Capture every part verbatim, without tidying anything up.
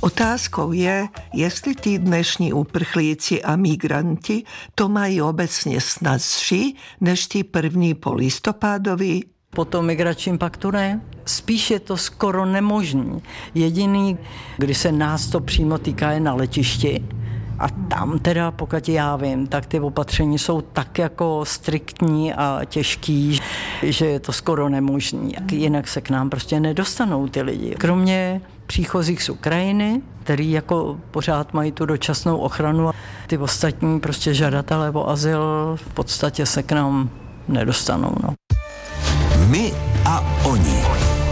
Otázkou je, jestli tí dnešní uprchlíci a migranti to mají obecně snazší než ti první polistopadoví. Po tom migračním paktu ne. Spíš je to skoro nemožný. Jediný, kdy se nás to přímo týká, je na letišti. A tam teda, pokud já vím, tak ty opatření jsou tak jako striktní a těžký, že je to skoro nemožný. Jinak se k nám prostě nedostanou ty lidi. Kromě příchozích z Ukrajiny, který jako pořád mají tu dočasnou ochranu, a ty ostatní prostě žadatelé o azyl v podstatě se k nám nedostanou. No. My a oni.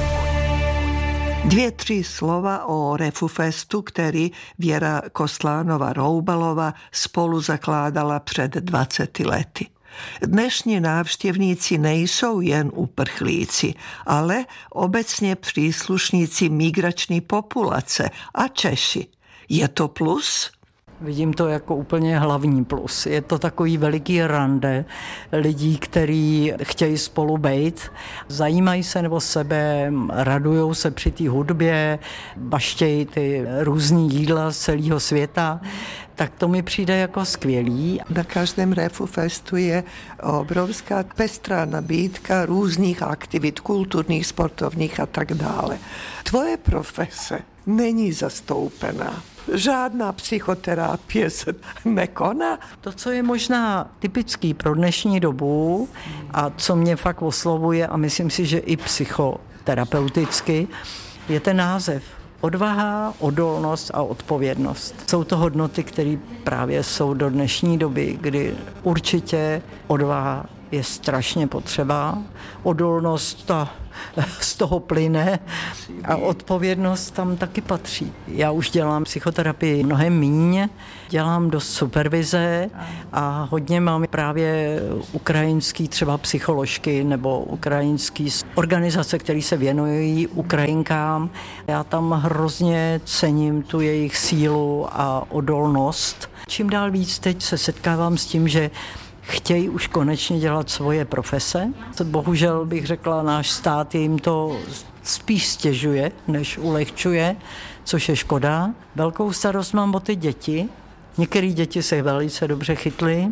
Dvě, tři slova o Refufestu, který Věra Kostlánova-Roubalová spolu zakládala před dvaceti lety. Dnešní návštěvníci nejsou jen uprchlíci, ale obecně příslušníci migrační populace a Češi. Je to plus? Vidím to jako úplně hlavní plus. Je to takový veliký rande lidí, kteří chtějí spolu bejt, zajímají se nebo sebe, radujou se při té hudbě, baštějí ty různý jídla z celého světa. Tak to mi přijde jako skvělý. Na každém Refufestu je obrovská pestrá nabídka různých aktivit, kulturních, sportovních a tak dále. Tvoje profese není zastoupená. Žádná psychoterapie se nekoná. To, co je možná typický pro dnešní dobu a co mě fakt oslovuje a myslím si, že i psychoterapeuticky, je ten název. Odvaha, odolnost a odpovědnost. Jsou to hodnoty, které právě jsou do dnešní doby, kdy určitě odvaha je strašně potřeba. Odolnost ta z toho plyne a odpovědnost tam taky patří. Já už dělám psychoterapii mnohem míň, dělám dost supervize a hodně mám právě ukrajinský třeba psycholožky nebo ukrajinský organizace, které se věnují Ukrajinkám. Já tam hrozně cením tu jejich sílu a odolnost. Čím dál víc teď se setkávám s tím, že chtějí už konečně dělat svoje profese. Bohužel bych řekla, náš stát jim to spíš stěžuje, než ulehčuje, což je škoda. Velkou starost mám o ty děti. Některé děti se velice dobře chytly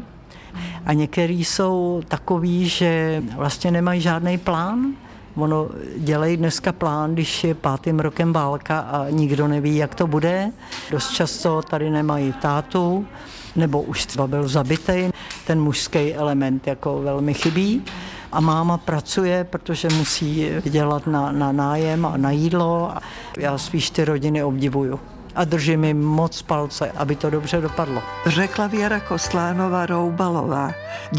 a některý jsou takový, že vlastně nemají žádný plán. Ono dělají dneska plán, když je pátým rokem válka a nikdo neví, jak to bude. Dost často tady nemají tátu, nebo už třeba byl zabitej. Ten mužský element jako velmi chybí. A máma pracuje, protože musí dělat na, na nájem a na jídlo. Já spíš ty rodiny obdivuju. A držím jim moc palce, aby to dobře dopadlo. Řekla Věra Kostlánova-Roubalová.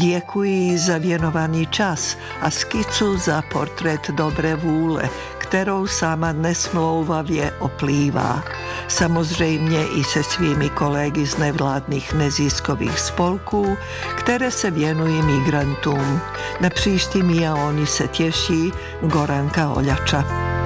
Děkuji za věnovaný čas a skicu za portrét dobré vůle, kterou sama nesmlouvavě oplývá. Samozřejmě i se svými kolegy z nevládních neziskových spolků, které se věnují migrantům. Na příští My a oni se těší Goranka Oljača.